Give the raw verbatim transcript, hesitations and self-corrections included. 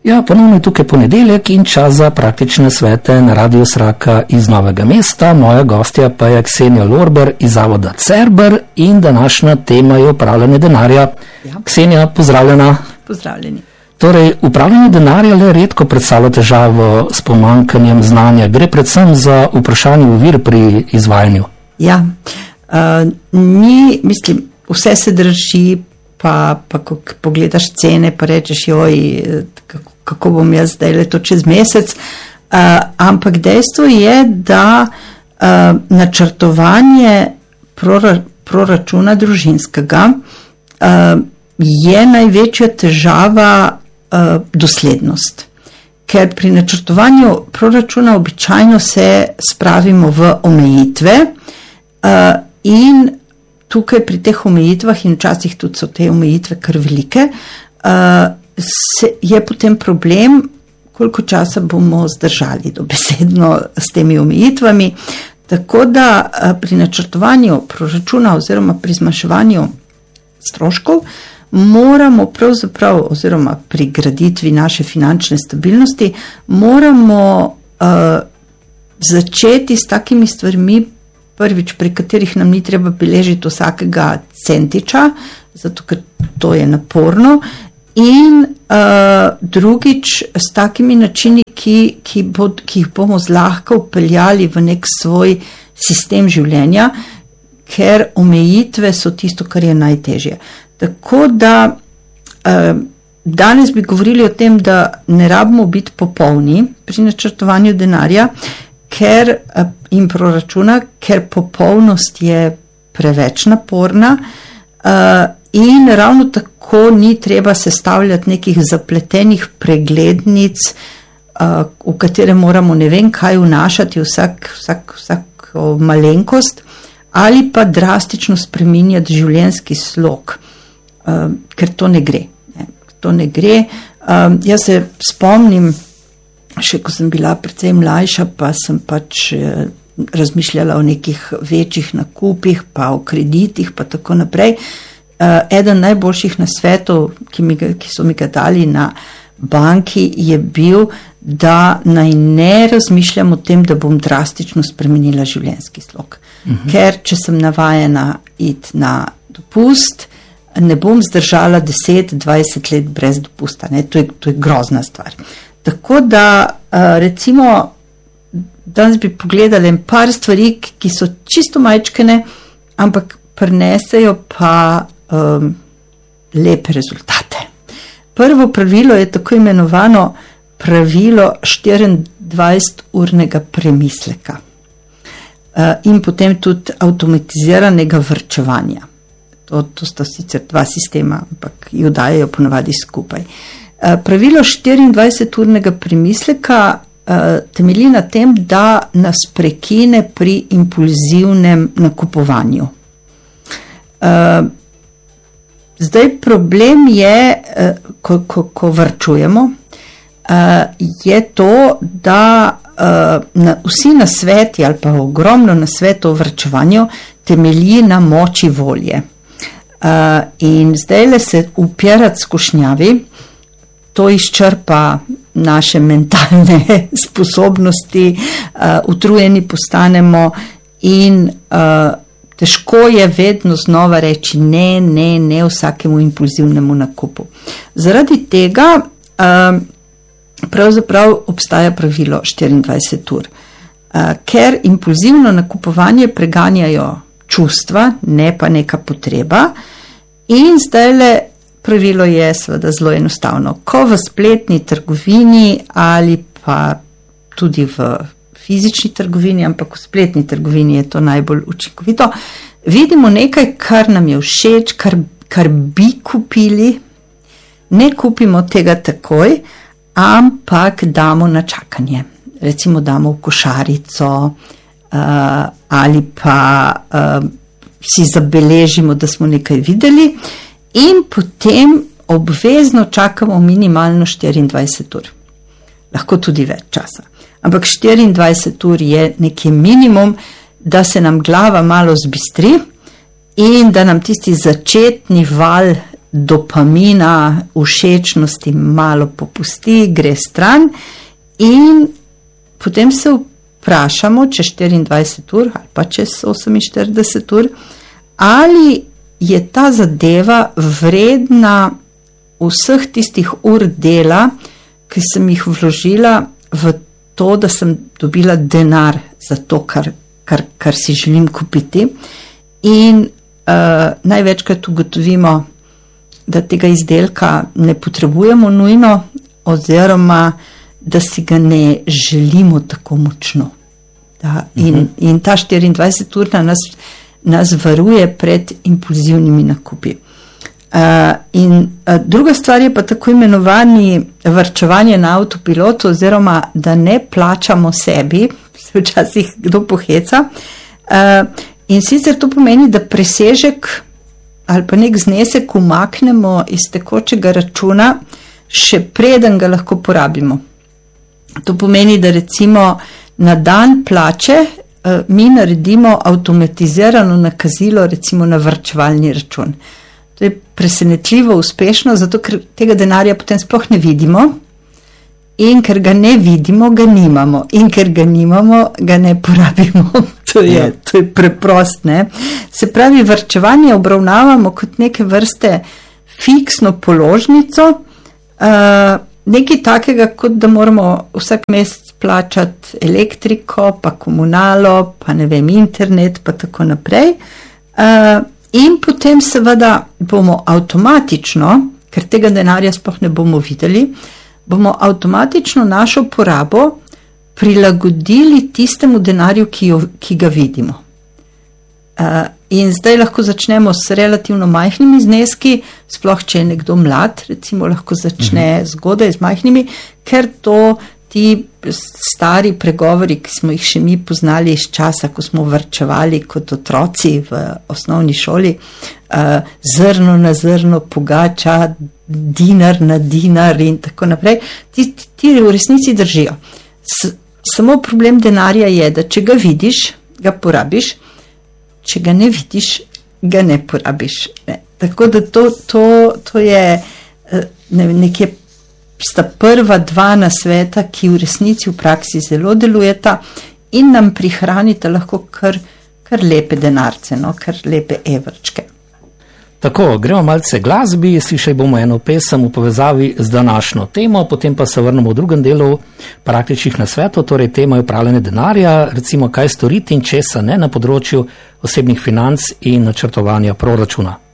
Ja, ponovno je tukaj ponedeljek in čas za praktične svete na Radiu Sraka iz Novega mesta. Moja gostja pa je Ksenija Lorber iz Zavoda Cerber in današnja tema je upravljanje denarja. Ja. Ksenija, pozdravljena. Pozdravljeni. Torej, upravljanje denarja le redko predstavlja težavo s pomanjkanjem znanja. Gre predvsem za vprašanje ovir pri izvajanju. Ja, uh, ni, mislim, vse se drži, pa, pa ko pogledaš cene, pa rečeš, joj, kako, kako bom jaz zdaj le to čez mesec. Uh, ampak dejstvo je, da uh, načrtovanje prora, proračuna družinskega uh, je največja težava uh, doslednost. Ker pri načrtovanju proračuna običajno se spravimo v omejitve uh, in tukaj pri teh omejitvah, in včasih tudi so te omejitve kar velike, uh, se, je potem problem, koliko časa bomo zdržali dobesedno s temi omejitvami. Tako da uh, pri načrtovanju proračuna oziroma pri zmanjševanju stroškov moramo pravzaprav, oziroma pri graditvi naše finančne stabilnosti, moramo uh, začeti s takimi stvarmi, prvič, pri katerih nam ni treba beležiti vsakega centiča, zato ker to je naporno, in uh, drugič s takimi načini, ki, ki, bod, ki jih bomo zlahka upeljali v nek svoj sistem življenja, ker omejitve so tisto, kar je najtežje. Tako da uh, danes bi govorili o tem, da ne rabimo biti popolni pri načrtovanju denarja, ker in proračuna, ker popolnost je preveč naporna uh, in ravno tako ni treba sestavljati nekih zapletenih preglednic, uh, v katere moramo ne vem kaj vnašati, vsak, vsak, vsak malenkost, ali pa drastično spreminjati življenjski slog, uh, ker to ne gre. Ne, to ne gre. Uh, jaz se spomnim, še ko sem bila precej mlajša, pa sem pač eh, razmišljala o nekih večjih nakupih, pa o kreditih, pa tako naprej. Eh, eden najboljših nasvetov, ki, mi ga, ki so mi ga dali na banki, je bil, da naj ne razmišljam o tem, da bom drastično spremenila življenjski slog. Mhm. Ker če sem navajena iti na dopust, ne bom zdržala deset dvajset let brez dopusta. Ne? To je, to je grozna stvar. Tako da, recimo, danes bi pogledali en par stvari, ki so čisto majčkene, ampak prinesejo pa um, lepe rezultate. Prvo pravilo je tako imenovano pravilo štiriindvajseturnega premisleka uh, in potem tudi avtomatiziranega varčevanja. To, to sta sicer dva sistema, ampak ju dajejo ponavadi skupaj. Pravilo štiriindvajseturnega premisleka uh, temelji na tem, da nas prekine pri impulzivnem nakupovanju. Uh, zdaj problem je, uh, ko, ko, ko varčujemo, uh, je to, da uh, na, vsi nasveti ali pa ogromno nasvetov o varčevanju temelji na moči volje. Uh, in zdaj le se upirati skušnjavi, to izčrpa naše mentalne sposobnosti, uh, utrujeni postanemo in uh, težko je vedno znova reči ne, ne, ne vsakemu impulzivnemu nakupu. Zaradi tega uh, pravzaprav obstaja pravilo štiriindvajset ur, uh, ker impulzivno nakupovanje preganjajo čustva, ne pa neka potreba, in zdaj le pravilo je seveda zelo enostavno. Ko v spletni trgovini ali pa tudi v fizični trgovini, ampak v spletni trgovini je to najbolj učinkovito, vidimo nekaj, kar nam je všeč, kar, kar bi kupili, ne kupimo tega takoj, ampak damo na čakanje. Recimo damo v košarico uh, ali pa uh, si zabeležimo, da smo nekaj videli, in potem obvezno čakamo minimalno štiriindvajset ur. Lahko tudi več časa. Ampak štiriindvajset ur je neki minimum, da se nam glava malo zbistri in da nam tisti začetni val dopamina, všečnosti malo popusti, gre stran in potem se vprašamo čez štiriindvajset ur ali pa čez oseminštirideset ur, ali je ta zadeva vredna vseh tistih ur dela, ki sem jih vložila v to, da sem dobila denar za to, kar, kar, kar si želim kupiti. In uh, največkrat ugotovimo, da tega izdelka ne potrebujemo nujno, oziroma da si ga ne želimo tako močno. Da, in, uh-huh. in ta štiriindvajset ur nas, nas varuje pred impulzivnimi nakupi. Uh, in uh, druga stvar je pa tako imenovani varčevanje na avtopilotu, oziroma da ne plačamo sebi, se včasih kdo poheca. Uh, in sicer to pomeni, da presežek ali pa nek znesek umaknemo iz tekočega računa, še preden ga lahko porabimo. To pomeni, da recimo na dan plače uh, mi naredimo avtomatizirano nakazilo recimo na varčevalni račun. To je presenetljivo uspešno, zato ker tega denarja potem sploh ne vidimo in ker ga ne vidimo, ga nimamo in ker ga nimamo, ga ne porabimo. To je, to je preprost, ne. Se pravi, varčevanje obravnavamo kot neke vrste fiksno položnico, uh, nekaj takega, kot da moramo vsak mesec plačati elektriko, pa komunalo, pa ne vem, internet, pa tako naprej. Uh, In potem seveda bomo avtomatično, ker tega denarja sploh ne bomo videli, bomo avtomatično našo porabo prilagodili tistemu denarju, ki, jo, ki ga vidimo. Uh, in zdaj lahko začnemo s relativno majhnimi zneski, sploh če je nekdo mlad, recimo lahko začne mhm. zgodaj z majhnimi, ker to ti stari pregovori, ki smo jih še mi poznali iz časa, ko smo varčevali kot otroci v osnovni šoli, uh, zrno na zrno pogača, dinar na dinar in tako naprej, ti, ti v resnici držijo. S, samo problem denarja je, da če ga vidiš, ga porabiš, če ga ne vidiš, ga ne porabiš. Ne. Tako da to, to, to je ne, nekje sta prva dva nasveta, ki v resnici v praksi zelo delujeta in nam prihranita lahko kar, kar lepe denarce, no, kar lepe evrčke. Tako, gremo malce glasbi, slišali bomo eno pesem v povezavi z današnjo temo, potem pa se vrnemo v drugem delu praktičnih nasvetov, torej tema je upravljanje denarja, recimo kaj storiti in česa ne na področju osebnih financ in načrtovanja proračuna.